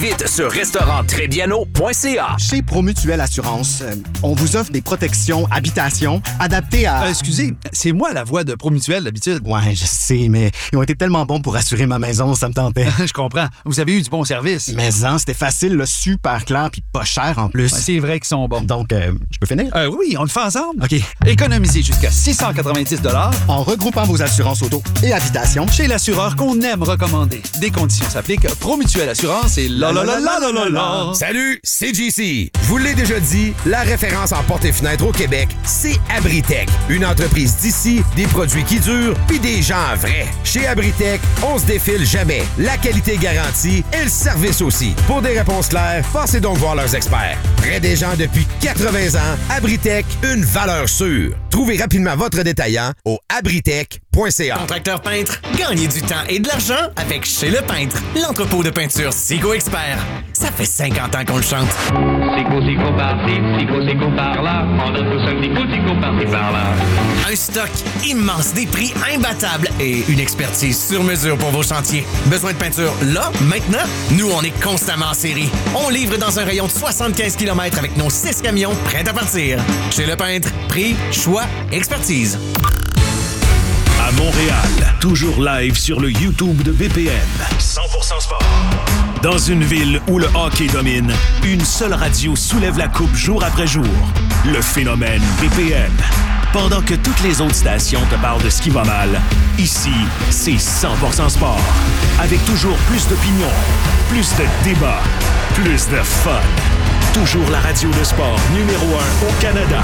Vite sur restauranttrèsbieno.ca. Chez Promutuelle Assurance, on vous offre des protections habitation adaptées à... Excusez, c'est moi la voix de Promutuelle d'habitude. Ouais, je sais, mais ils ont été tellement bons pour assurer ma maison, ça me tentait. Je comprends. Vous avez eu du bon service. Mais c'était facile, là, super clair, puis pas cher en plus. Ouais, c'est vrai qu'ils sont bons. Donc, je peux finir? Oui, on le fait ensemble. OK. Économisez jusqu'à 690 en regroupant vos assurances auto et habitation chez l'assureur qu'on aime recommander. Des conditions s'appliquent. Promutuelle Assurance et la. Salut, c'est JC. Je vous l'ai déjà dit, la référence en portes et fenêtres au Québec, c'est Abritech. Une entreprise d'ici, des produits qui durent, puis des gens vrais. Chez Abritech, on se défile jamais. La qualité garantie et le service aussi. Pour des réponses claires, passez donc voir leurs experts. Près des gens depuis 80 ans, Abritech, une valeur sûre. Trouvez rapidement votre détaillant au abritech.ca. Contracteur peintre, gagnez du temps et de l'argent avec Chez Le Peintre, l'entrepôt de peinture Sigo Expert. Ça fait 50 ans qu'on le chante. Sigo par-ci, Sigo par-là. On donne tous un petit Sigo par-ci par-là. Un stock immense, des prix imbattables et une expertise sur mesure pour vos chantiers. Besoin de peinture là, maintenant? Nous, on est constamment en série. On livre dans un rayon de 75 km avec nos 6 camions prêts à partir. Chez Le Peintre, prix, choix, expertise. À Montréal, toujours live sur le YouTube de BPM. 100% sport. Dans une ville où le hockey domine, une seule radio soulève la coupe jour après jour. Le phénomène BPM. Pendant que toutes les autres stations te parlent de ce qui va mal, ici, c'est 100% sport. Avec toujours plus d'opinions, plus de débats, plus de fun. Toujours la radio de sport numéro 1 au Canada.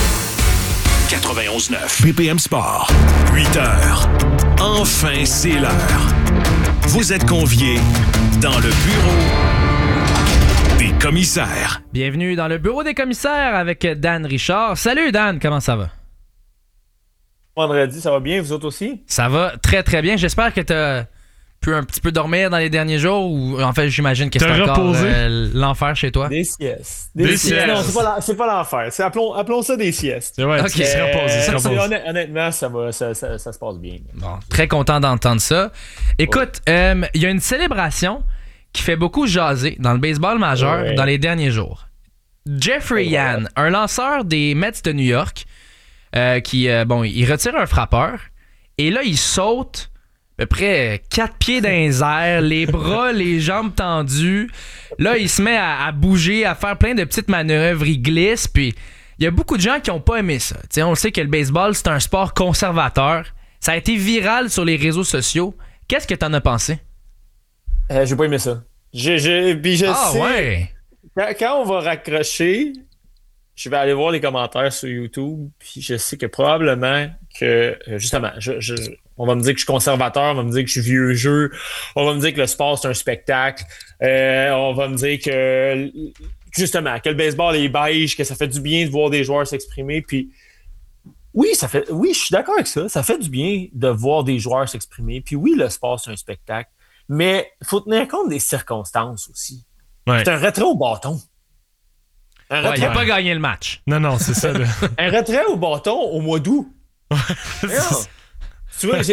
91.9 BPM Sport. 8 heures. Enfin, c'est l'heure. Vous êtes conviés dans le bureau des commissaires. Bienvenue dans le bureau des commissaires avec Dan Richard. Salut Dan, comment ça va? Vendredi, ça va bien, vous autres aussi? Ça va très très bien. J'espère que t'as pu un petit peu dormir dans les derniers jours ou en fait j'imagine que c'est encore l'enfer chez toi. Des siestes. Des siestes. Non, c'est pas l'enfer. Appelons ça des siestes. C'est vrai, okay. Honnêtement, ça se passe bien. Bon, très content d'entendre ça. Écoute, il y a une célébration qui fait beaucoup jaser dans le baseball majeur dans les derniers jours. Jeffrey Yan, un lanceur des Mets de New York, il retire un frappeur et là, il saute à peu près 4 pieds dans les airs, les bras, les jambes tendues. Là, il se met à bouger, à faire plein de petites manœuvres, il glisse, puis il y a beaucoup de gens qui n'ont pas aimé ça. T'sais, on le sait que le baseball, c'est un sport conservateur. Ça a été viral sur les réseaux sociaux. Qu'est-ce que t'en as pensé? J'ai pas aimé ça. Puis je sais, ouais. Quand on va raccrocher, je vais aller voir les commentaires sur YouTube, puis je sais que probablement que, justement, on va me dire que je suis conservateur, on va me dire que je suis vieux jeu, on va me dire que le sport, c'est un spectacle, on va me dire que, justement, que le baseball est beige, que ça fait du bien de voir des joueurs s'exprimer, puis oui, je suis d'accord avec ça, ça fait du bien de voir des joueurs s'exprimer, puis oui, le sport, c'est un spectacle, mais il faut tenir compte des circonstances aussi. Ouais. C'est un retrait au bâton. Il n'a pas gagné le match. Non, c'est ça. Un retrait au bâton au mois d'août. Tu vois,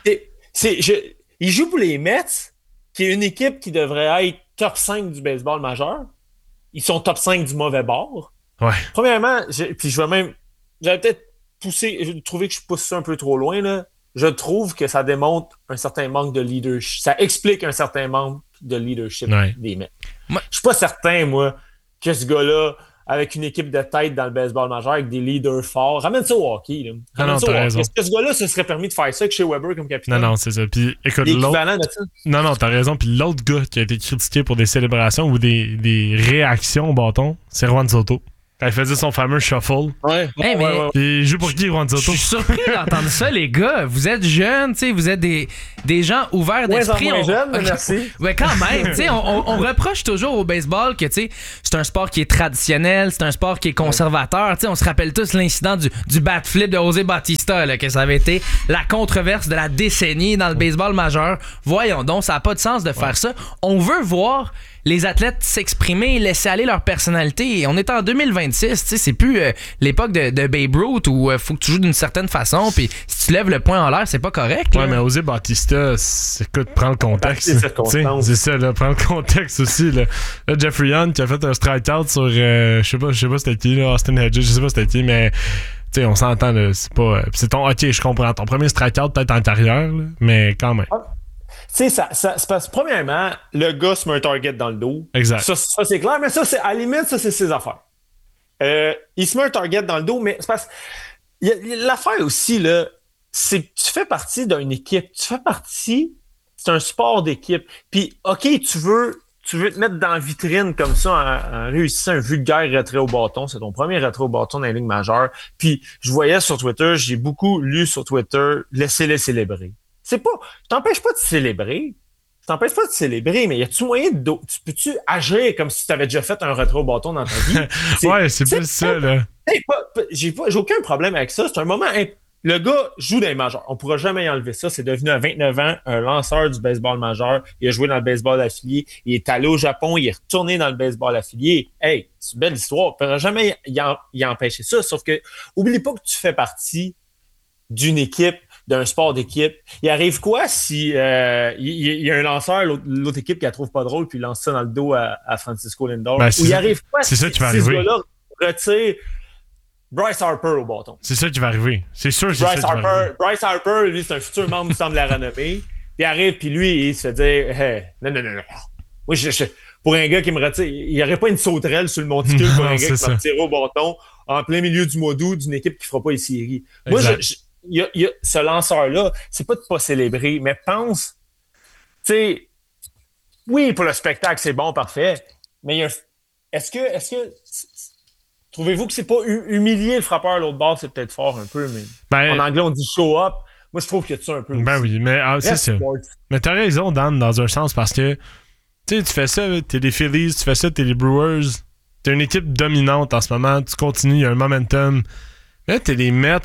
il joue pour les Mets, qui est une équipe qui devrait être top 5 du baseball majeur. Ils sont top 5 du mauvais bord. Ouais. Premièrement, j'avais peut-être trouvé que je pousse ça un peu trop loin, là. Je trouve que ça démontre un certain manque de leadership. Ça explique un certain manque de leadership des Mets. Je suis pas certain, moi, que ce gars-là, avec une équipe de tête dans le baseball majeur, avec des leaders forts, ramène ça au hockey. Là. Ramène ça au hockey. Est-ce que ce gars-là se serait permis de faire ça avec Shea Weber comme capitaine? Non, c'est ça. Puis, écoute, l'équivalent de ça? Non, t'as raison. Puis l'autre gars qui a été critiqué pour des célébrations ou des réactions au bâton, c'est Juan Soto. Quand il faisait son fameux shuffle. Ouais. Puis il joue pour qui, Juan Soto? Je suis surpris d'entendre ça, les gars. Vous êtes jeunes, vous êtes des gens ouverts d'esprit. Moins jeunes, merci. Ouais, quand même. on reproche toujours au baseball que c'est un sport qui est traditionnel, c'est un sport qui est conservateur. On se rappelle tous l'incident du bat flip de José Bautista, là, que ça avait été la controverse de la décennie dans le baseball majeur. Voyons donc, ça n'a pas de sens de faire ça. On veut voir les athlètes s'exprimer, laisser aller leur personnalité. On est en 2026, tu sais, c'est plus l'époque de Babe Ruth où faut que tu joues d'une certaine façon, puis si tu lèves le poing en l'air, c'est pas correct. Ouais, mais José Bautista, écoute, prends le contexte. C'est ça, là, prends le contexte aussi. Là, Jeffrey Young qui a fait un strikeout sur, je sais pas c'était qui, là, Austin Hedges, je sais pas c'était qui, mais tu sais, on s'entend, là, c'est pas. C'est ton. Ok, je comprends. Ton premier strikeout peut-être en carrière, là, mais quand même. Tu sais, ça c'est parce que, premièrement, le gars se met un target dans le dos. Exact. Ça c'est clair, mais ça, c'est à la limite, ça, c'est ses affaires. Il se met un target dans le dos, mais c'est parce que l'affaire aussi, là, c'est que tu fais partie d'une équipe. C'est un sport d'équipe. Puis, OK, tu veux te mettre dans la vitrine comme ça en réussissant un vulgaire retrait au bâton. C'est ton premier retrait au bâton dans la Ligue majeure. Puis, je voyais sur Twitter, j'ai beaucoup lu sur Twitter, laissez-les célébrer. C'est pas, je t'empêche pas de célébrer. Mais y a-tu moyen tu peux-tu agir comme si tu avais déjà fait un retrait au bâton dans ta vie? Ouais, c'est plus ça, là. J'ai aucun problème avec ça. C'est un moment. Le gars joue dans les majeurs. On pourra jamais y enlever ça. C'est devenu à 29 ans un lanceur du baseball majeur. Il a joué dans le baseball affilié. Il est allé au Japon. Il est retourné dans le baseball affilié. Hey, c'est une belle histoire. On pourra jamais y empêcher ça. Sauf que, oublie pas que tu fais partie d'une équipe, d'un sport d'équipe. Il arrive quoi si il y a un lanceur, l'autre équipe qui la trouve pas drôle, puis il lance ça dans le dos à Francisco Lindor? Ou il arrive quoi si ce gars-là retire Bryce Harper au bâton? C'est ça qui va arriver. C'est sûr que c'est ça qui va arriver. Bryce Harper, lui, c'est un futur membre du Temple de la Renommée. Puis il arrive, puis lui, il se fait dire hey, non. Moi, pour un gars qui me retire, il n'y aurait pas une sauterelle sur le monticule pour un gars qui me retire au bâton en plein milieu du mois d'août d'une équipe qui ne fera pas les séries. Moi, il y a ce lanceur-là, c'est pas de pas célébrer, mais pense, tu sais, oui, pour le spectacle, c'est bon, parfait, mais est-ce que trouvez-vous que c'est pas humilier le frappeur à l'autre bord, c'est peut-être fort un peu, mais en anglais, on dit show up. Moi, je trouve qu'il y a ça un peu. Ben aussi. Oui, mais c'est ça. Mais t'as raison, Dan, dans un sens, parce que tu fais ça, t'es les Phillies, tu fais ça, t'es les Brewers, t'es une équipe dominante en ce moment, tu continues, il y a un momentum. Là, t'es les Mets,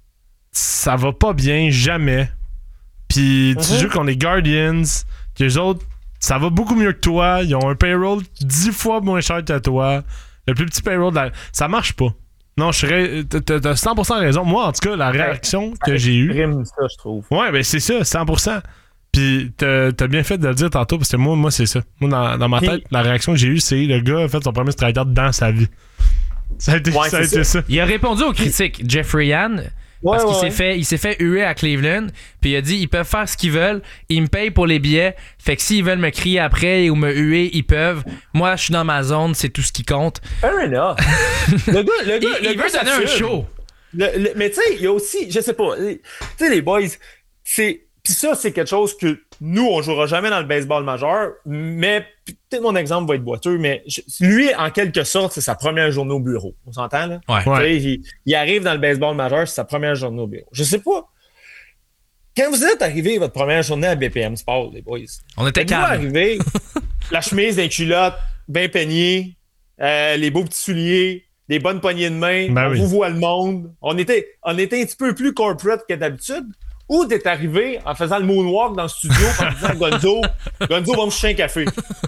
ça va pas bien, jamais. Puis tu joues contre les Guardians, que les autres, ça va beaucoup mieux que toi, ils ont un payroll 10 fois moins cher que toi, le plus petit payroll, ça marche pas. Non, t'as 100% raison. Moi, en tout cas, la réaction que j'ai eue... ça, je trouve. Ouais, ben c'est ça, 100%. Puis t'as bien fait de le dire tantôt, parce que moi c'est ça. Moi, dans ma tête, la réaction que j'ai eue, c'est le gars a fait son premier strikeout dans sa vie. Ça a été ça. Il a répondu aux critiques, Jeffrey Yan, parce qu'il s'est fait huer à Cleveland, puis il a dit ils peuvent faire ce qu'ils veulent, ils me payent pour les billets, fait que s'ils veulent me crier après ou me huer, ils peuvent. Moi, je suis dans ma zone, c'est tout ce qui compte. Fair enough. Le gars, il veut donner un show. Mais tu sais, il y a aussi, je sais pas, tu sais, les boys, puis ça, c'est quelque chose que nous, on jouera jamais dans le baseball majeur, mais peut-être mon exemple va être boiteux, mais lui, en quelque sorte, c'est sa première journée au bureau. On s'entend, là? Ouais. Il arrive dans le baseball majeur, c'est sa première journée au bureau. Je sais pas. Quand vous êtes arrivé votre première journée à BPM Sport, les boys, on était calme. Vous arrivé, la chemise, les culottes, bien peignée, les beaux petits souliers, des bonnes poignées de main, vous voit le monde. On était un petit peu plus corporate que d'habitude. Ou t'es arrivé en faisant le moonwalk dans le studio en disant Gonzo va me chercher un café.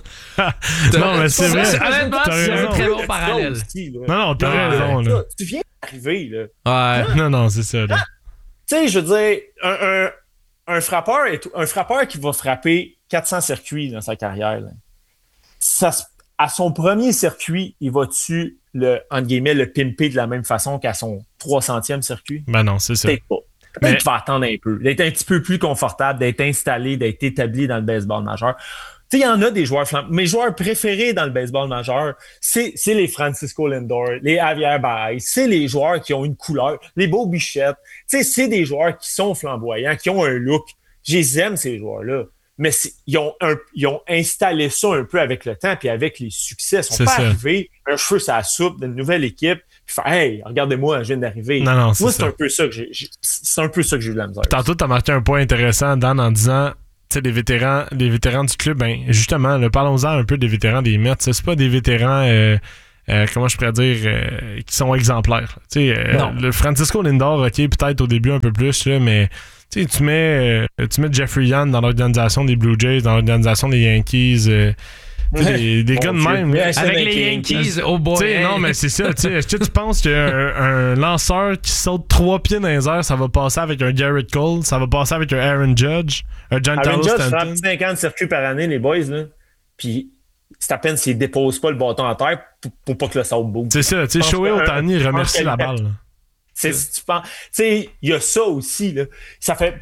Non, mais c'est vrai. Honnêtement, c'est un très bon parallèle. Non, t'as raison. Là. Tu viens d'arriver, là. Ouais. Non, c'est ça. Tu sais, je veux dire, un frappeur qui va frapper 400 circuits dans sa carrière, là, à son premier circuit, il va-tu, entre guillemets, le pimper de la même façon qu'à son 300e circuit? Ben non, c'est ça. Peut-être pas. Peut-être qu'il va attendre un peu, d'être un petit peu plus confortable, d'être installé, d'être établi dans le baseball majeur. Tu sais, il y en a des joueurs mes joueurs préférés dans le baseball majeur, c'est les Francisco Lindor, les Javier Baez, c'est les joueurs qui ont une couleur, les Beau Bichette. Tu sais, c'est des joueurs qui sont flamboyants, qui ont un look. Je les aime, ces joueurs-là. Mais ils ont installé ça un peu avec le temps puis avec les succès. Ils sont pas arrivés, un cheveu sur la soupe d'une nouvelle équipe. Puis hey, regardez-moi, je viens d'arriver. Non, moi, c'est un peu ça que j'ai eu de la misère. Tantôt, t'as marqué un point intéressant, Dan, en disant, tu sais, les vétérans du club, ben justement, parlons-en un peu des vétérans des Mets. C'est pas des vétérans, comment je pourrais dire, qui sont exemplaires. Tu sais, le Francisco Lindor, ok, peut-être au début un peu plus, là, mais tu mets Jeffrey Yan dans l'organisation des Blue Jays, dans l'organisation des Yankees. Des gars de même. Avec les Yankees, oh boy. Non, mais c'est ça. Est-ce que tu penses qu'un lanceur qui saute 3 pieds dans les airs, ça va passer avec un Garrett Cole, ça va passer avec un Aaron Judge, un Giancarlo Stanton? Aaron Judge fait 50 circuits par année, les boys, là. Puis c'est à peine s'il dépose pas le bâton à terre pour pas que le sable bouge. C'est ça. Tu sais, Shohei Ohtani remercie la balle. Tu sais, il y a ça aussi, là. Ça fait...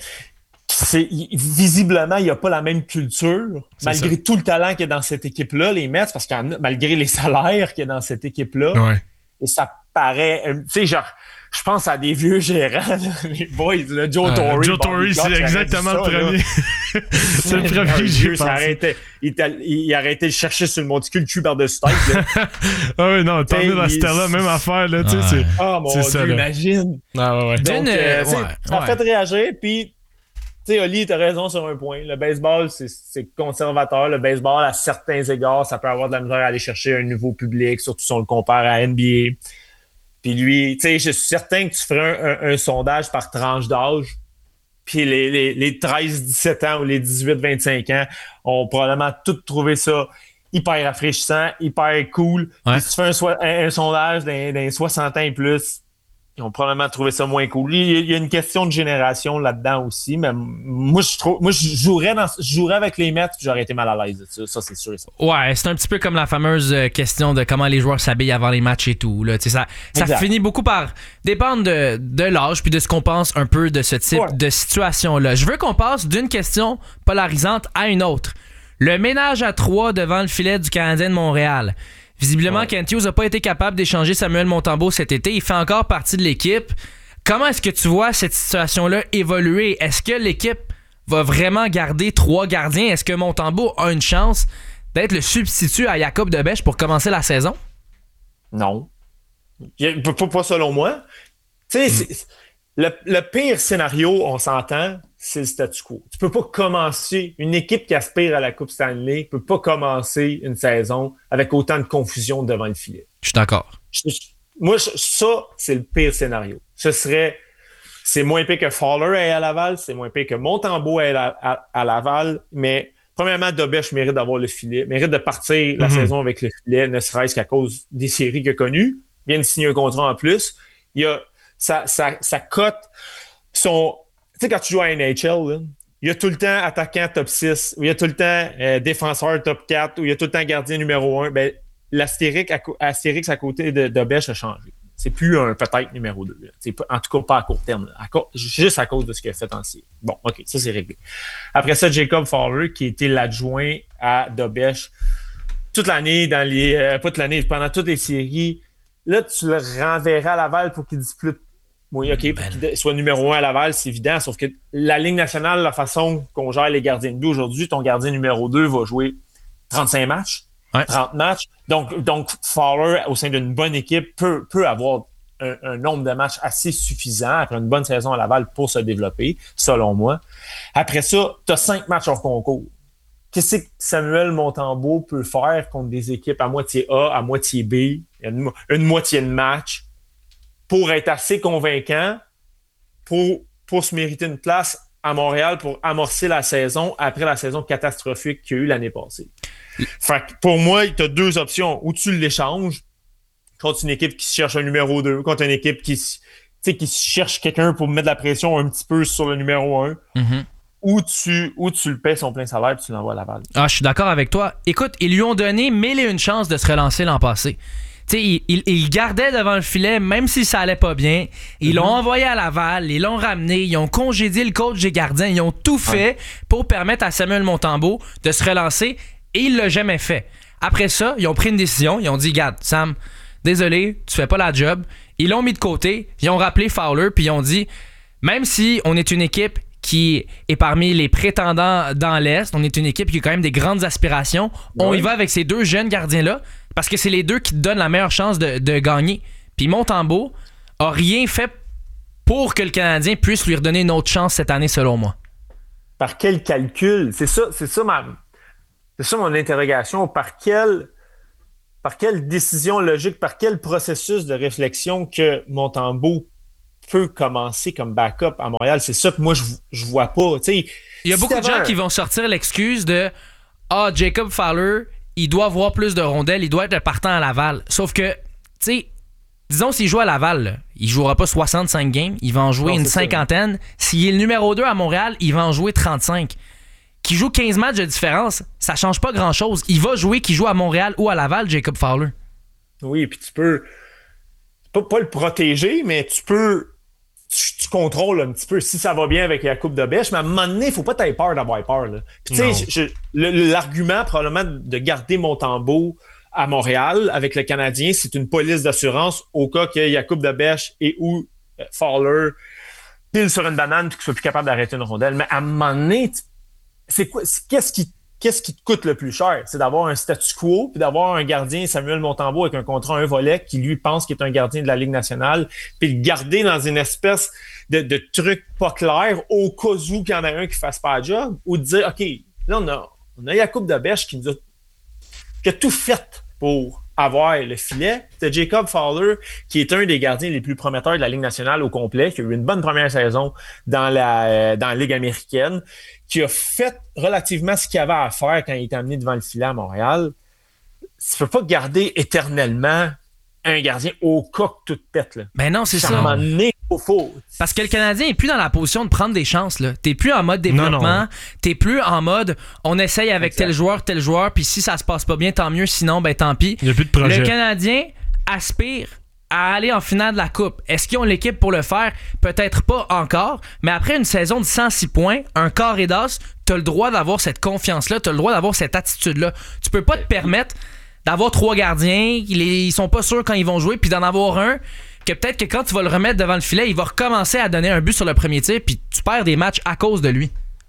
visiblement, il n'y a pas la même culture, malgré tout le talent qu'il y a dans cette équipe-là, les Mets, parce que malgré les salaires qu'il y a dans cette équipe-là, et ça paraît, tu sais, genre, je pense à des vieux gérants, là, les boys, là, Joe Torre. Joe Torre, c'est exactement le premier. C'est le premier que j'ai pensé. Il arrêtait de chercher sur le monticule, le cul par-dessus tête. Ah oui, non, tant mieux dans ce temps-là, même affaire, là, tu sais. Oh mon Dieu, imagine. Donc, ça a fait réagir, puis tu sais, Oli, t'as raison sur un point. Le baseball, c'est conservateur. Le baseball, à certains égards, ça peut avoir de la misère à aller chercher un nouveau public, surtout si on le compare à NBA. Puis lui, tu sais, je suis certain que tu ferais un sondage par tranche d'âge. Puis les 13-17 ans ou les 18-25 ans ont probablement tous trouvé ça hyper rafraîchissant, hyper cool. Puis si tu fais un sondage d'un 60 ans et plus, ils ont probablement trouvé ça moins cool. Il y a une question de génération là-dedans aussi, mais moi, je jouerais avec les Mets, puis j'aurais été mal à l'aise. Ça, c'est sûr. Ouais, c'est un petit peu comme la fameuse question de comment les joueurs s'habillent avant les matchs et tout. Là. Ça finit beaucoup par dépendre de l'âge puis de ce qu'on pense un peu de ce type de situation-là. Je veux qu'on passe d'une question polarisante à une autre. Le ménage à 3 devant le filet du Canadien de Montréal. Visiblement, Kent Hughes n'a pas été capable d'échanger Samuel Montembeault cet été. Il fait encore partie de l'équipe. Comment est-ce que tu vois cette situation-là évoluer? Est-ce que l'équipe va vraiment garder 3 gardiens? Est-ce que Montembeault a une chance d'être le substitut à Jacob Debèche pour commencer la saison? Non. Pas selon moi. Tu sais, le pire scénario, on s'entend, c'est le statu quo. Tu peux pas commencer, une équipe qui aspire à la Coupe Stanley peut pas commencer une saison avec autant de confusion devant le filet. Je suis d'accord. Moi, ça, c'est le pire scénario. C'est moins pire que Fowler est à Laval, c'est moins pire que Montembeault est à Laval, mais premièrement, Dobèche mérite d'avoir le filet, mérite de partir la saison avec le filet, ne serait-ce qu'à cause des séries qu'il a connues. Il vient de signer un contrat en plus. Il y a sa cote, tu sais, quand tu joues à NHL, là, il y a tout le temps attaquant top 6, ou il y a tout le temps défenseur top 4, ou il y a tout le temps gardien numéro 1. Ben, l'astérix à côté de Dobèche a changé. C'est plus un peut-être numéro 2. En tout cas, pas à court terme. Juste à cause de ce qu'il a fait en série. Bon, OK, ça, c'est réglé. Après ça, Jacob Fowler, qui était l'adjoint à Dobèche toute l'année, pas toute l'année, pendant toutes les séries. Là, tu le renverras à Laval pour qu'il dispute. Oui, OK, pour qu'il soit numéro 1 à Laval, c'est évident, sauf que la Ligue nationale, la façon qu'on gère les gardiens de but aujourd'hui, ton gardien numéro 2 va jouer 35 matchs, 30 matchs. Donc, Fowler, au sein d'une bonne équipe, peut avoir un nombre de matchs assez suffisant après une bonne saison à Laval pour se développer, selon moi. Après ça, tu as 5 matchs hors concours. Qu'est-ce que Samuel Montembeault peut faire contre des équipes à moitié A, à moitié B, une moitié de match, pour être assez convaincant pour se mériter une place à Montréal pour amorcer la saison après la saison catastrophique qu'il y a eu l'année passée. Fait que pour moi, tu as 2 options. Ou tu l'échanges contre une équipe qui cherche un numéro 2, contre une équipe qui cherche quelqu'un pour mettre de la pression un petit peu sur le numéro 1. Mm-hmm. Ou tu le paies son plein salaire et tu l'envoies à Laval. Ah, je suis d'accord avec toi. Écoute, ils lui ont donné 1001 chances de se relancer l'an passé. Ils gardaient devant le filet, même si ça allait pas bien. Ils l'ont envoyé à Laval, ils l'ont ramené, ils ont congédié le coach des gardiens, ils ont tout fait pour permettre à Samuel Montembeault de se relancer et il l'a jamais fait. Après ça, ils ont pris une décision, ils ont dit, regarde, Sam, désolé, tu fais pas la job. Ils l'ont mis de côté, ils ont rappelé Fowler, puis ils ont dit, même si on est une équipe qui est parmi les prétendants dans l'Est, on est une équipe qui a quand même des grandes aspirations, on y va avec ces 2 jeunes gardiens-là, parce que c'est les 2 qui te donnent la meilleure chance de gagner. Puis Montembeault a rien fait pour que le Canadien puisse lui redonner une autre chance cette année, selon moi. Par quel calcul? C'est ça mon interrogation. Par quelle décision logique, par quel processus de réflexion que Montembeault peut commencer comme backup à Montréal? C'est ça que moi, je vois pas. T'sais, il y a beaucoup de gens qui vont sortir l'excuse de Jacob Fowler, il doit avoir plus de rondelles, il doit être le partant à Laval. Sauf que, tu sais, disons s'il joue à Laval, là, il jouera pas 65 games, il va en jouer une cinquantaine. S'il est le numéro 2 à Montréal, il va en jouer 35. Qu'il joue 15 matchs de différence, ça change pas grand-chose. Il va jouer qu'il joue à Montréal ou à Laval, Jacob Fowler. Oui, puis tu peux pas le protéger, mais tu contrôles un petit peu si ça va bien avec la coupe de bêche, mais à un moment donné, il faut pas t'avoir peur d'avoir peur. Puis tu sais, l'argument probablement de garder Montembeault à Montréal avec le Canadien, c'est une police d'assurance au cas qu'il y a coupe de bêche et où Fowler pile sur une banane puis qu'il soit plus capable d'arrêter une rondelle. Mais à un moment donné, qu'est-ce qui te coûte le plus cher? C'est d'avoir un statu quo puis d'avoir un gardien, Samuel Montembeault, avec un contrat à un volet qui, lui, pense qu'il est un gardien de la Ligue nationale, puis le garder dans une espèce de truc pas clair au cas où qu'il y en a un qui fasse pas le job, ou de dire, OK, là, on a Jacob de Bèche qui a tout fait pour avoir le filet. C'est Jacob Fowler, qui est un des gardiens les plus prometteurs de la Ligue nationale au complet, qui a eu une bonne première saison dans la Ligue américaine, qui a fait relativement ce qu'il avait à faire quand il était amené devant le filet à Montréal. Tu peux pas garder éternellement un gardien au cas que tout pète. Là. Ben non, c'est ça. Parce que le Canadien est plus dans la position de prendre des chances. Là. T'es plus en mode développement. Non. T'es plus en mode on essaye avec tel joueur, puis si ça se passe pas bien, tant mieux. Sinon, ben tant pis. Il n'y a plus de projet. Le Canadien aspire à aller en finale de la Coupe. Est-ce qu'ils ont l'équipe pour le faire? Peut-être pas encore. Mais après une saison de 106 points, un carré d'as, t'as le droit d'avoir cette confiance-là. T'as le droit d'avoir cette attitude-là. Tu peux pas te permettre d'avoir 3 gardiens, ils sont pas sûrs quand ils vont jouer, puis d'en avoir un que peut-être que quand tu vas le remettre devant le filet, il va recommencer à donner un but sur le premier tir, puis tu perds des matchs à cause de lui.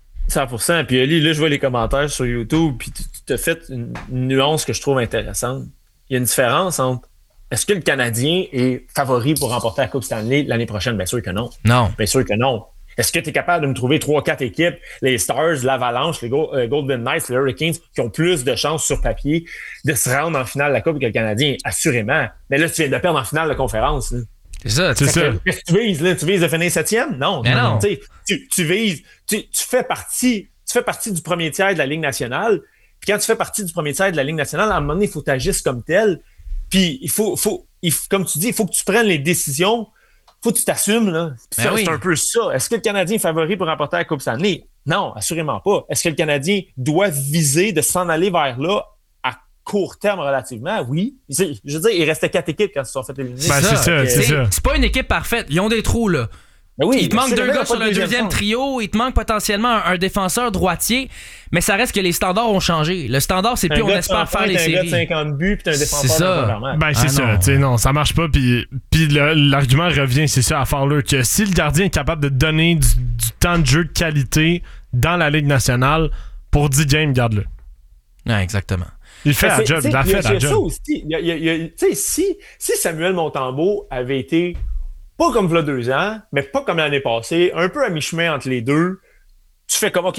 100%. Puis Ali, là, je vois les commentaires sur YouTube, puis tu t'as fait une nuance que je trouve intéressante. Il y a une différence entre est-ce que le Canadien est favori pour remporter la Coupe Stanley l'année prochaine? Bien sûr que non. Non. Bien sûr que non. Est-ce que tu es capable de me trouver 3-4 équipes, les Stars, l'Avalanche, les Golden Knights, les Hurricanes, qui ont plus de chances sur papier de se rendre en finale de la Coupe que le Canadien? Assurément. Mais là, tu viens de perdre en finale de conférence. Là. C'est ça. Qu'est-ce que tu vises, là? Tu vises de finir 7e? Non. Non. Tu vises... Tu fais partie du premier tiers de la Ligue nationale. Puis quand tu fais partie du premier tiers de la Ligue nationale, à un moment donné, il faut t'agir comme tel. Puis il faut, comme tu dis, il faut que tu prennes les décisions. Faut que tu t'assumes, là. C'est un peu ça. Est-ce que le Canadien est favori pour remporter la Coupe Stanley? Non, assurément pas. Est-ce que le Canadien doit viser de s'en aller vers là à court terme relativement? Oui. Je veux dire, il restait 4 équipes quand ils se sont fait éliminer. Ben, c'est ça. C'est pas une équipe parfaite. Ils ont des trous, là. Ben oui, il te manque 2 gars sur le deuxième trio, il te manque potentiellement un défenseur droitier, mais ça reste que les standards ont changé. Le standard, c'est plus on espère faire les séries. Un gars de 50 buts puis t'as un défenseur d'environnement. Ben c'est ça, tu sais, non, ça marche pas. Puis l'argument revient, c'est ça, à Fowler, que si le gardien est capable de donner du temps de jeu de qualité dans la Ligue nationale, pour 10 games, garde-le. Ouais, exactement. Il fait la job, il a fait la job. Ça aussi. Tu sais, si Samuel Montembeault avait été pas comme il y a 2 ans, mais pas comme l'année passée, un peu à mi-chemin entre les deux, tu fais comme, OK,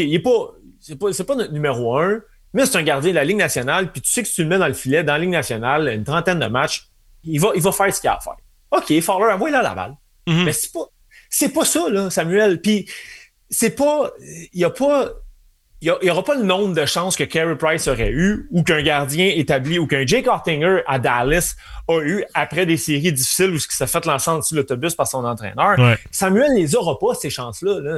c'est pas notre numéro 1, mais c'est un gardien de la Ligue nationale, puis tu sais que si tu le mets dans le filet, dans la Ligue nationale, une trentaine de matchs, il va faire ce qu'il a à faire. OK, Fowler, envoie-le à la balle. Mm-hmm. Mais c'est pas ça, là, Samuel. Puis c'est pas, il y aura pas le nombre de chances que Carey Price aurait eu, ou qu'un gardien établi, ou qu'un Jake Oettinger à Dallas a eu après des séries difficiles où il s'est fait lancer en dessous de l'autobus par son entraîneur. Ouais. Samuel les aura pas, ces chances-là. Là.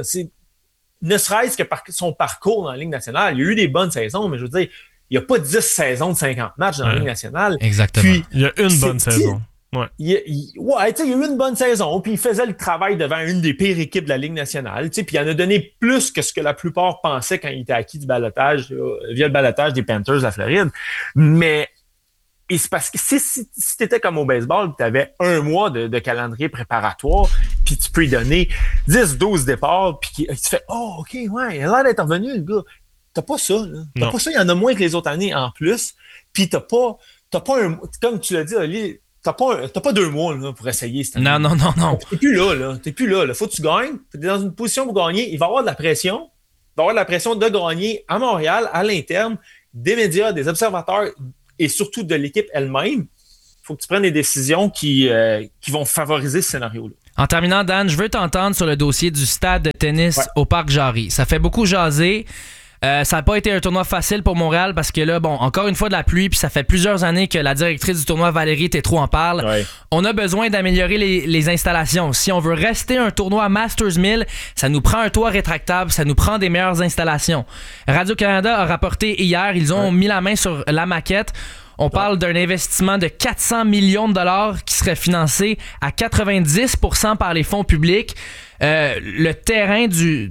Ne serait-ce que par son parcours dans la Ligue nationale. Il y a eu des bonnes saisons, mais je veux dire, il n'y a pas 10 saisons de 50 matchs dans la Ligue nationale. Exactement. Puis, il y a une bonne saison. Ouais. Il y a eu une bonne saison, puis il faisait le travail devant une des pires équipes de la Ligue nationale, puis il en a donné plus que ce que la plupart pensaient quand il était acquis du ballottage, via le ballottage des Panthers de la Floride. Mais c'est parce que si t'étais comme au baseball, tu avais 1 mois de calendrier préparatoire, puis tu peux lui donner 10-12 départs, puis tu fais « Oh, OK, ouais, il a l'air d'être revenu, le gars. » T'as pas ça, là. T'as pas ça, il y en a moins que les autres années en plus, puis t'as pas un... Comme tu l'as dit, Oli, t'as pas 2 mois là, pour essayer cette année. Non. T'es plus là. Faut que tu gagnes. T'es dans une position pour gagner. Il va y avoir de la pression. Il va y avoir de la pression de gagner à Montréal, à l'interne, des médias, des observateurs et surtout de l'équipe elle-même. Il faut que tu prennes des décisions qui vont favoriser ce scénario-là. En terminant, Dan, je veux t'entendre sur le dossier du stade de tennis au Parc Jarry. Ça fait beaucoup jaser. Ça n'a pas été un tournoi facile pour Montréal parce que là, bon, encore une fois de la pluie, puis ça fait plusieurs années que la directrice du tournoi, Valérie Tétrault, en parle. Ouais. On a besoin d'améliorer les installations. Si on veut rester un tournoi Masters 1000, ça nous prend un toit rétractable, ça nous prend des meilleures installations. Radio-Canada a rapporté hier, ils ont mis la main sur la maquette. On parle d'un investissement de 400 millions de dollars qui serait financé à 90% par les fonds publics. Le terrain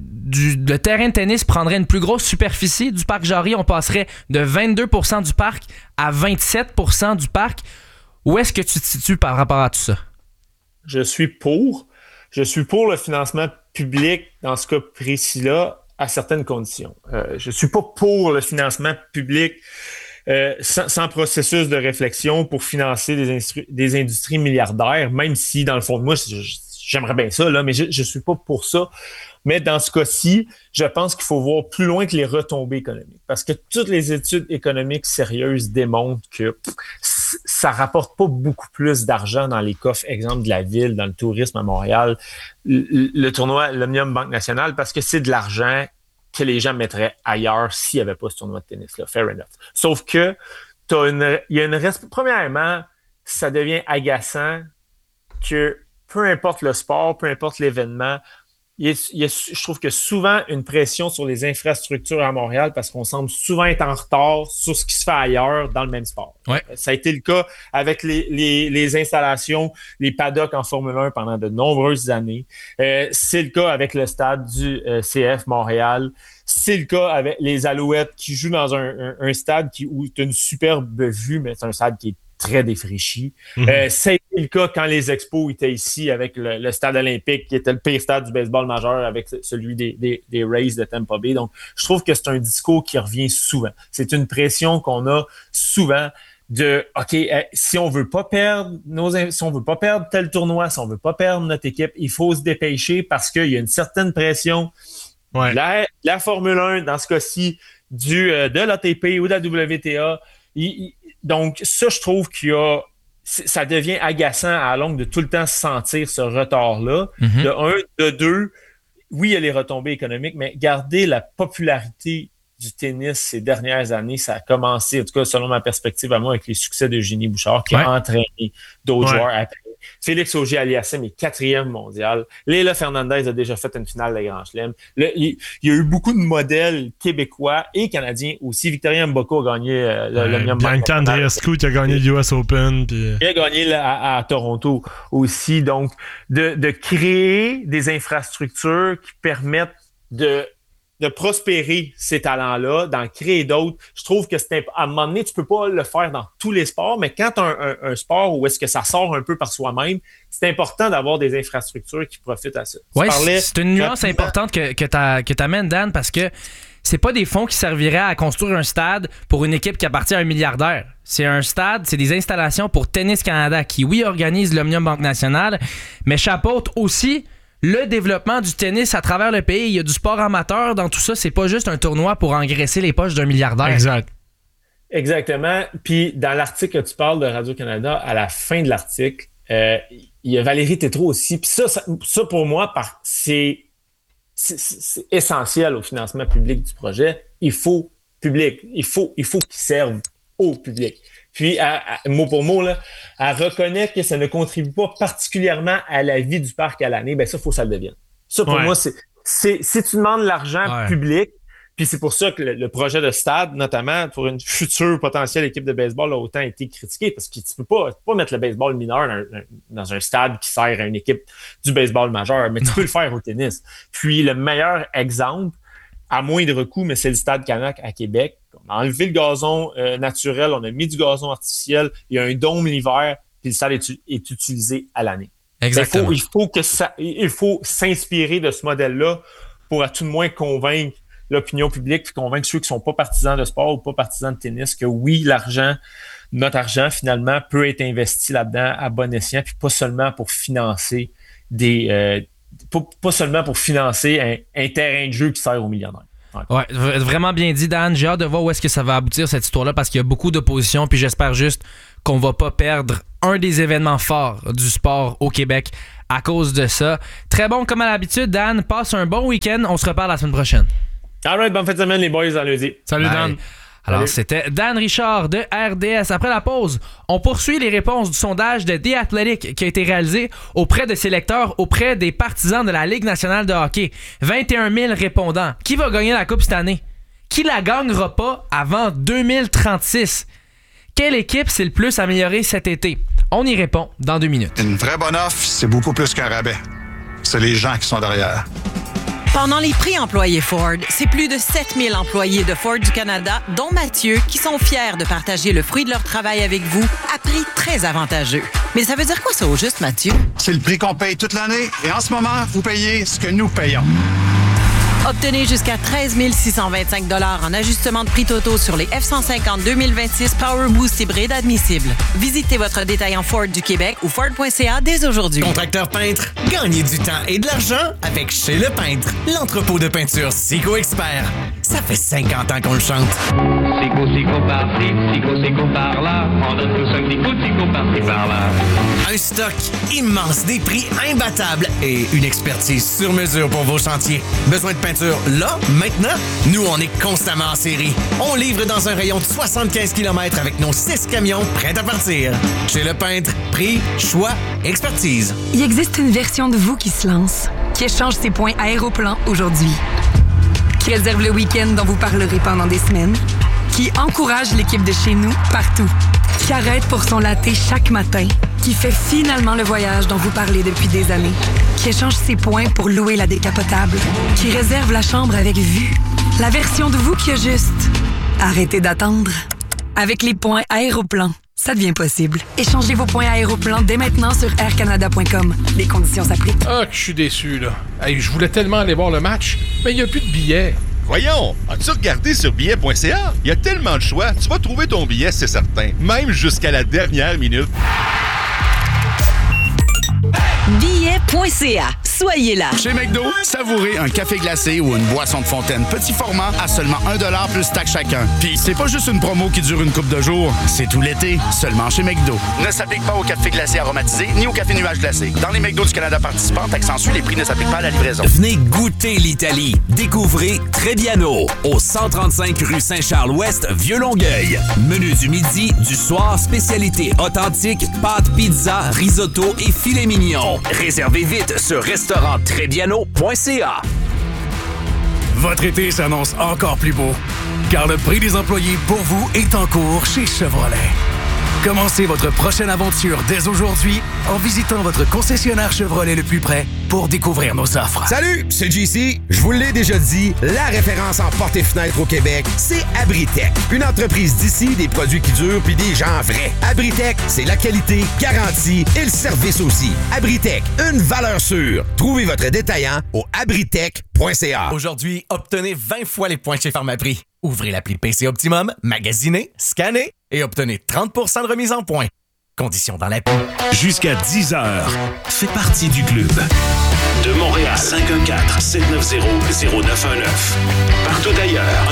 de tennis prendrait une plus grosse superficie du parc Jarry. On passerait de 22% du parc à 27% du parc. Où est-ce que tu te situes par rapport à tout ça? Je suis pour le financement public dans ce cas précis-là à certaines conditions. Je suis pas pour le financement public sans processus de réflexion pour financer des industries milliardaires, même si, dans le fond de moi, j'aimerais bien ça, là, mais je suis pas pour ça. Mais dans ce cas-ci, je pense qu'il faut voir plus loin que les retombées économiques. Parce que toutes les études économiques sérieuses démontrent que ça rapporte pas beaucoup plus d'argent dans les coffres, exemple de la ville, dans le tourisme à Montréal, le tournoi l'Omnium Banque Nationale, parce que c'est de l'argent que les gens mettraient ailleurs s'il n'y avait pas ce tournoi de tennis-là. Fair enough. Sauf que premièrement, ça devient agaçant que peu importe le sport, peu importe l'événement, je trouve que souvent une pression sur les infrastructures à Montréal parce qu'on semble souvent être en retard sur ce qui se fait ailleurs dans le même sport. Ouais. Ça a été le cas avec les installations, les paddocks en Formule 1 pendant de nombreuses années. C'est le cas avec le stade du CF Montréal. C'est le cas avec les Alouettes qui jouent dans un stade où tu as une superbe vue, mais c'est un stade qui est très défraîchi. C'est le cas quand les Expos étaient ici avec le stade olympique qui était le pire stade du baseball majeur avec celui des Rays de Tampa Bay. Donc, je trouve que c'est un discours qui revient souvent. C'est une pression qu'on a souvent de OK, si on veut pas perdre tel tournoi, si on veut pas perdre notre équipe, il faut se dépêcher parce qu'il y a une certaine pression. Ouais. La Formule 1, dans ce cas-ci, de l'ATP ou de la WTA. Donc, ça, je trouve ça devient agaçant à la longue de tout le temps sentir ce retard-là. Mm-hmm. De un. De deux, oui, il y a les retombées économiques, mais garder la popularité du tennis ces dernières années, ça a commencé, en tout cas, selon ma perspective à moi, avec les succès d'Eugénie Bouchard, qui a entraîné d'autres joueurs après. Félix Auger-Aliassime est 4e mondial. Leila Fernandez a déjà fait une finale de Grand Chelem. Il y a eu beaucoup de modèles québécois et canadiens aussi. Victoria Mboko a gagné le Bianca Andreescu qui a gagné l'US Open. Puis... Il a gagné à Toronto aussi. Donc, de créer des infrastructures qui permettent de prospérer ces talents-là, d'en créer d'autres. Je trouve que à un moment donné, tu peux pas le faire dans tous les sports, mais quand tu as un sport où est-ce que ça sort un peu par soi-même, c'est important d'avoir des infrastructures qui profitent à ça. Oui, c'est une nuance importante que t'amènes, Dan, parce que c'est pas des fonds qui serviraient à construire un stade pour une équipe qui appartient à un milliardaire. C'est un stade, c'est des installations pour Tennis Canada qui, oui, organise l'Omnium Banque Nationale, mais chapeaute aussi le développement du tennis à travers le pays. Il y a du sport amateur dans tout ça. C'est pas juste un tournoi pour engraisser les poches d'un milliardaire. Exact. Exactement. Puis dans l'article que tu parles de Radio-Canada, à la fin de l'article, il y a Valérie Tétrault aussi. Puis ça pour moi, c'est essentiel au financement public du projet. Il faut public. Il faut qu'il serve au public. Puis, mot pour mot, là, elle reconnaît que ça ne contribue pas particulièrement à la vie du parc à l'année, ben ça, il faut que ça le devienne. Ça, pour moi, si tu demandes l'argent public, puis c'est pour ça que le projet de stade, notamment pour une future potentielle équipe de baseball, a autant été critiqué, parce que tu peux pas mettre le baseball mineur dans un stade qui sert à une équipe du baseball majeur, mais tu peux le faire au tennis. Puis, le meilleur exemple, à moindre coût, mais c'est le Stade Canac à Québec. On a enlevé le gazon naturel, on a mis du gazon artificiel, il y a un dôme l'hiver, puis le stade est utilisé à l'année. Exactement. Il faut s'inspirer de ce modèle-là pour à tout de moins convaincre l'opinion publique, puis convaincre ceux qui sont pas partisans de sport ou pas partisans de tennis que oui, notre argent, finalement, peut être investi là-dedans à bon escient, puis pas seulement pour financer pas seulement pour financer un terrain de jeu qui sert aux millionnaires. Ouais, vraiment bien dit, Dan. J'ai hâte de voir où est-ce que ça va aboutir, cette histoire-là, parce qu'il y a beaucoup d'opposition, puis j'espère juste qu'on va pas perdre un des événements forts du sport au Québec à cause de ça. Très bon, comme à l'habitude, Dan. Passe un bon week-end. On se reparle la semaine prochaine. All right, bonne fin de semaine, les boys, à lundi. Salut, Dan. Alors, c'était Dan Richard de RDS. Après la pause, on poursuit les réponses du sondage de The Athletic qui a été réalisé auprès de ses lecteurs, auprès des partisans de la Ligue nationale de hockey. 21 000 répondants. Qui va gagner la Coupe cette année? Qui la gagnera pas avant 2036? Quelle équipe s'est le plus améliorée cet été? On y répond dans 2 minutes. Une vraie bonne offre, c'est beaucoup plus qu'un rabais. C'est les gens qui sont derrière. Pendant les prix employés Ford, c'est plus de 7000 employés de Ford du Canada, dont Mathieu, qui sont fiers de partager le fruit de leur travail avec vous à prix très avantageux. Mais ça veut dire quoi ça au juste, Mathieu? C'est le prix qu'on paye toute l'année et en ce moment, vous payez ce que nous payons. Obtenez jusqu'à 13 625 $ en ajustement de prix totaux sur les F-150 2026 Power Boost hybride admissibles. Visitez votre détaillant Ford du Québec ou Ford.ca dès aujourd'hui. Contracteur peintre, gagnez du temps et de l'argent avec Chez Le Peintre, l'entrepôt de peinture Sico Expert. Ça fait 50 ans qu'on le chante. Sico par-ci, Sico par-là. On donne tous un petit coup de Sico par-ci par-là. Un stock immense, des prix imbattables et une expertise sur mesure pour vos chantiers. Besoin de peinture là, maintenant? Nous, on est constamment en série. On livre dans un rayon de 75 km avec nos 6 camions prêts à partir. Chez Le Peintre, prix, choix, expertise. Il existe une version de vous qui se lance, qui échange ses points Aéroplan aujourd'hui, qui réserve le week-end dont vous parlerez pendant des semaines, qui encourage l'équipe de chez nous partout, qui arrête pour son latte chaque matin, qui fait finalement le voyage dont vous parlez depuis des années, qui échange ses points pour louer la décapotable, qui réserve la chambre avec vue. La version de vous qui a juste arrêtez d'attendre. Avec les points Aéroplan, ça devient possible. Échangez vos points Aéroplan dès maintenant sur aircanada.com. Les conditions s'appliquent. Ah, que je suis déçu, là. Hey, je voulais tellement aller voir le match, mais il n'y a plus de billets. Voyons, as-tu regardé sur billet.ca? Il y a tellement de choix, tu vas trouver ton billet, c'est certain. Même jusqu'à la dernière minute. Billet.ca. Soyez là. Chez McDo, savourez un café glacé ou une boisson de fontaine petit format à seulement 1$ plus taxe chacun. Puis c'est pas juste une promo qui dure une couple de jours, c'est tout l'été, seulement chez McDo. Ne s'applique pas au café glacé aromatisé ni au café nuage glacé. Dans les McDo du Canada participants, taxe en les prix ne s'appliquent pas à la livraison. Venez goûter l'Italie. Découvrez Trebbiano au 135 rue Saint-Charles-Ouest, Vieux-Longueuil. Menu du midi, du soir, spécialité authentique, pâtes, pizza, risotto et filet mignon. Réservez vite sur restauranttrebbiano.ca. Votre été s'annonce encore plus beau, car le prix des employés pour vous est en cours chez Chevrolet. Commencez votre prochaine aventure dès aujourd'hui en visitant votre concessionnaire Chevrolet le plus près pour découvrir nos offres. Salut, c'est JC. Je vous l'ai déjà dit, la référence en portes et fenêtres au Québec, c'est Abritech. Une entreprise d'ici, des produits qui durent puis des gens vrais. Abritech, c'est la qualité, garantie et le service aussi. Abritech, une valeur sûre. Trouvez votre détaillant au abritech.ca. Aujourd'hui, obtenez 20 fois les points chez Pharmaprix. Ouvrez l'appli PC Optimum, magasinez, scannez et obtenez 30% de remise en points. Conditions dans l'appli. Jusqu'à 10h, fais partie du club. De Montréal, 514-790-0919. Partout ailleurs,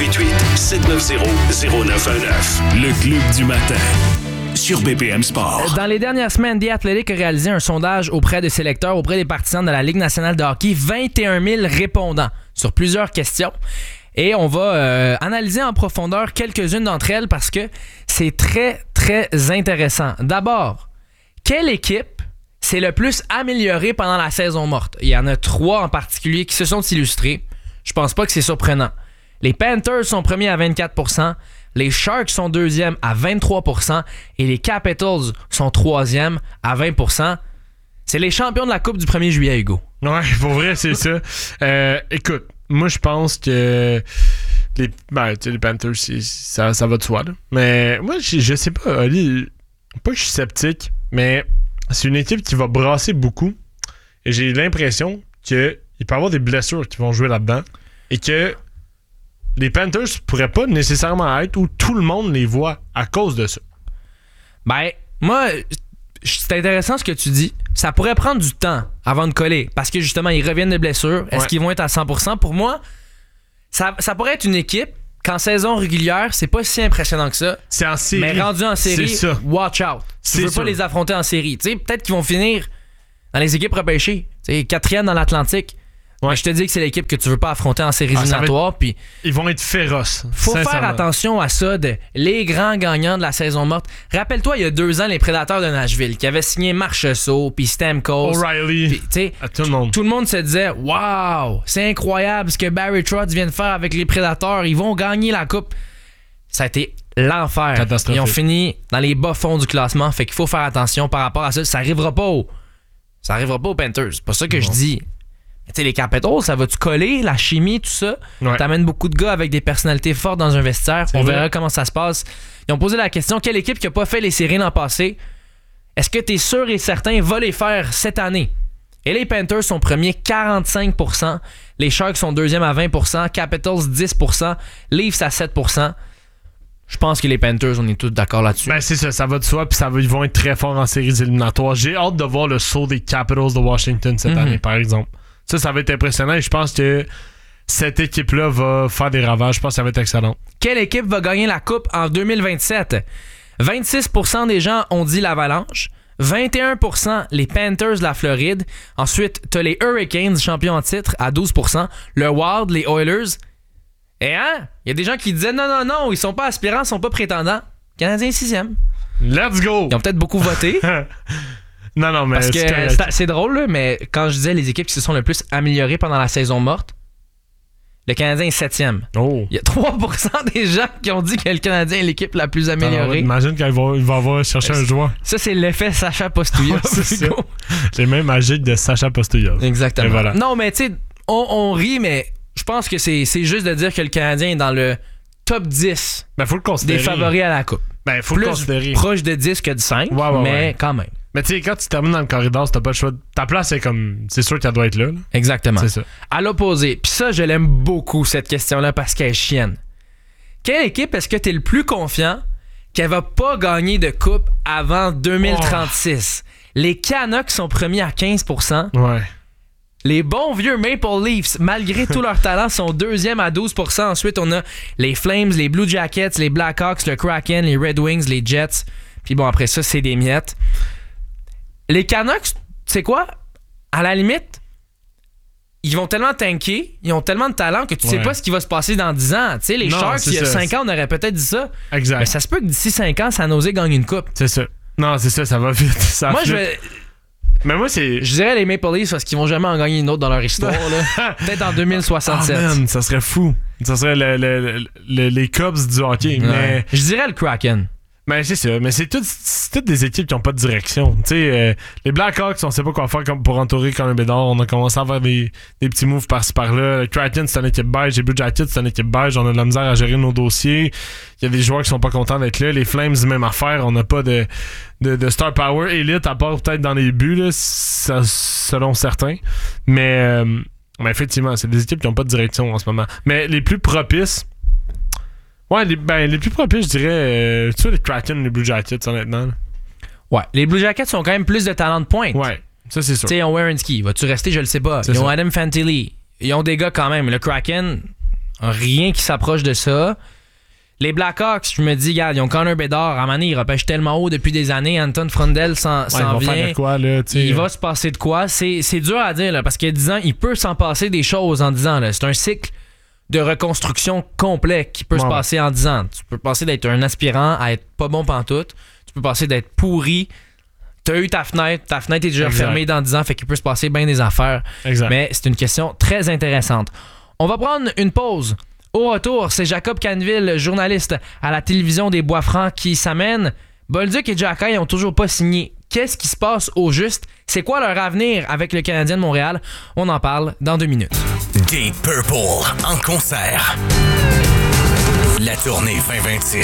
1-888-790-0919. Le club du matin. Sur BPM Sport. Dans les dernières semaines, The Athletic a réalisé un sondage auprès de ses lecteurs, auprès des partisans de la Ligue nationale de hockey. 21 000 répondants sur plusieurs questions. Et on va analyser en profondeur quelques-unes d'entre elles parce que c'est très, très intéressant. D'abord, quelle équipe s'est le plus améliorée pendant la saison morte? Il y en a 3 en particulier qui se sont illustrés. Je pense pas que c'est surprenant. Les Panthers sont premiers à 24%, les Sharks sont deuxièmes à 23% et les Capitals sont troisièmes à 20%. C'est les champions de la Coupe du 1er juillet, Hugo. Ouais, pour vrai, c'est ça. Écoute, moi, je pense que les Panthers, ça va de soi. Là. Mais moi, je sais pas, Oli, pas que je suis sceptique, mais c'est une équipe qui va brasser beaucoup. Et j'ai l'impression qu'il peut y avoir des blessures qui vont jouer là-dedans. Et que les Panthers pourraient pas nécessairement être où tout le monde les voit à cause de ça. Ben, moi, c'est intéressant ce que tu dis. Ça pourrait prendre du temps avant de coller parce que justement, ils reviennent de blessures. Est-ce qu'ils vont être à 100%? Pour moi, ça pourrait être une équipe qu'en saison régulière, c'est pas si impressionnant que ça. C'est en série. Mais rendu en série, watch out. Tu veux pas les affronter en série. T'sais, peut-être qu'ils vont finir dans les équipes repêchées. 4e dans l'Atlantique. Ouais. Je te dis que c'est l'équipe que tu veux pas affronter en séries éliminatoires. Puis ils vont être féroces. Faut faire attention à ça, les grands gagnants de la saison morte. Rappelle-toi, il y a 2 ans, les Prédateurs de Nashville qui avaient signé Marchessault, puis Stamkos, O'Reilly, tout le monde se disait « Wow, c'est incroyable ce que Barry Trotz vient de faire avec les Prédateurs. Ils vont gagner la coupe. » Ça a été l'enfer. Ils ont fini dans les bas fonds du classement. Fait qu'il faut faire attention par rapport à ça. Ça arrivera pas aux Panthers. C'est pas ça que je dis. Tu sais, les Capitals, ça va-tu coller, la chimie, tout ça? Ouais. T'amènes beaucoup de gars avec des personnalités fortes dans un vestiaire. On verra comment ça se passe. Ils ont posé la question, quelle équipe qui n'a pas fait les séries l'an passé, est-ce que t'es sûr et certain va les faire cette année? Et les Panthers sont premiers, 45%. Les Sharks sont deuxièmes à 20%. Capitals, 10%. Leafs à 7%. Je pense que les Panthers, on est tous d'accord là-dessus. Ben c'est ça va de soi, puis ils vont être très forts en séries éliminatoires. J'ai hâte de voir le saut des Capitals de Washington cette année, par exemple. Ça va être impressionnant et je pense que cette équipe-là va faire des ravages. Je pense que ça va être excellent. Quelle équipe va gagner la Coupe en 2027? 26% des gens ont dit l'Avalanche. 21% les Panthers de la Floride. Ensuite, t'as les Hurricanes, champions en titre, à 12%. Le Wild, les Oilers. Et il y a des gens qui disaient non, ils sont pas aspirants, ils sont pas prétendants. Canadiens 6e. Let's go! Ils ont peut-être beaucoup voté. Non, mais parce que c'est drôle, là, mais quand je disais les équipes qui se sont le plus améliorées pendant la saison morte, le Canadien est 7e. Oh. Il y a 3% des gens qui ont dit que le Canadien est l'équipe la plus améliorée. Imagine quand il va avoir cherché un joueur. Ça, c'est l'effet Sacha Postouillov. C'est les mêmes magiques de Sacha Postouillov. Exactement. Voilà. Non, mais tu sais, on rit, mais je pense que c'est juste de dire que le Canadien est dans le top 10 faut le considérer. des favoris à la Coupe. Faut le considérer. Proche de 10 que de 5, mais quand même. Mais tu sais, quand tu termines dans le corridor, si t'as pas le choix, ta place, c'est sûr qu'elle doit être là. Exactement. C'est ça. À l'opposé, puis ça, je l'aime beaucoup, cette question-là, parce qu'elle est chienne. Quelle équipe est-ce que t'es le plus confiant qu'elle va pas gagner de coupe avant 2036? Les Canucks sont premiers à 15%. Ouais. Les bons vieux Maple Leafs, malgré tout leur talent, sont deuxièmes à 12%. Ensuite, on a les Flames, les Blue Jackets, les Blackhawks, le Kraken, les Red Wings, les Jets. Puis bon, après ça, c'est des miettes. Les Canucks, tu sais quoi? À la limite, ils vont tellement tanker, ils ont tellement de talent que tu sais pas ce qui va se passer dans 10 ans. Tu sais, les Sharks, il y a 5 ans, on aurait peut-être dit ça. Exact. Mais ça se peut que d'ici 5 ans, San Jose gagne une coupe. C'est ça. Non, c'est ça va vite. Mais moi, c'est. Je dirais les Maple Leafs parce qu'ils vont jamais en gagner une autre dans leur histoire. Là. Peut-être en 2067. Oh man, ça serait fou. Ça serait les Cubs du hockey. Ouais. Mais... Je dirais le Kraken. Ben c'est ça, mais c'est toutes des équipes qui n'ont pas de direction. Tu sais, les Blackhawks, on sait pas quoi faire pour entourer Connor Bedard. On a commencé à faire des petits moves par-ci par-là. Le Kraken, c'est une équipe beige. Les Blue Jackets, c'est une équipe beige. On a de la misère à gérer nos dossiers. Il y a des joueurs qui sont pas contents d'être là. Les Flames, même affaire. On n'a pas de star power élite, à part peut-être dans les buts, là, selon certains. Mais effectivement, c'est des équipes qui n'ont pas de direction en ce moment. Mais les plus propices... Ouais, les plus propices, je dirais, tu vois, les Kraken, les Blue Jackets, honnêtement. Ouais, les Blue Jackets ont quand même plus de talent de pointe. Ouais, ça c'est sûr. Tu sais, ils ont Werenski, vas-tu rester, je le sais pas. Ils ont Adam Fantilli, ils ont des gars quand même. Le Kraken, rien qui s'approche de ça. Les Blackhawks, je me dis, regarde, ils ont Connor Bedard, à un moment donné, ils repêchent tellement haut depuis des années. Anton Frundel s'en vient. Faire de quoi, là, il va se passer de quoi. C'est dur à dire, là, parce qu'il y a 10 ans, il peut s'en passer des choses en 10 ans. Là. C'est un cycle de reconstruction complet qui peut se passer en 10 ans. Tu peux passer d'être un aspirant à être pas bon pantoute. Tu peux passer d'être pourri. T'as eu ta fenêtre est déjà fermée dans 10 ans, fait qu'il peut se passer bien des affaires. Exact. Mais c'est une question très intéressante. On va prendre une pause. Au retour, c'est Jacob Canville, journaliste à la télévision des Bois-Francs, qui s'amène. Bolduc et Xhekaj n'ont toujours pas signé. Qu'est-ce qui se passe au juste? C'est quoi leur avenir avec le Canadien de Montréal? On en parle dans 2 minutes. Deep Purple en concert. La tournée 2026.